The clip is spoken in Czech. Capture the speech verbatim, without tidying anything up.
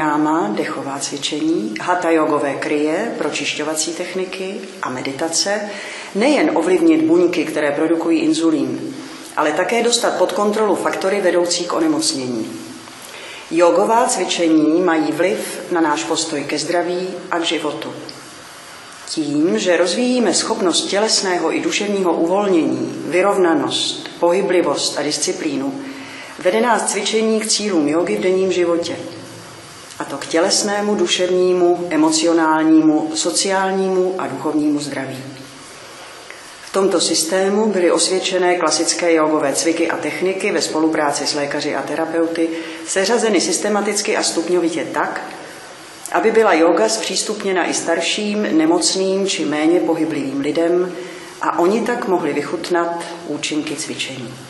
pranáma, dechová cvičení, hatha jogové kryje, pročišťovací techniky a meditace, nejen ovlivnit buňky, které produkují inzulín, ale také dostat pod kontrolu faktory vedoucí k onemocnění. Jogová cvičení mají vliv na náš postoj ke zdraví a k životu. Tím, že rozvíjíme schopnost tělesného i duševního uvolnění, vyrovnanost, pohyblivost a disciplínu, vede nás cvičení k cílům jógy v denním životě. A to k tělesnému, duševnímu, emocionálnímu, sociálnímu a duchovnímu zdraví. V tomto systému byly osvědčené klasické jogové cviky a techniky ve spolupráci s lékaři a terapeuty seřazeny systematicky a stupňovitě tak, aby byla jóga zpřístupněna i starším, nemocným či méně pohyblivým lidem a oni tak mohli vychutnat účinky cvičení.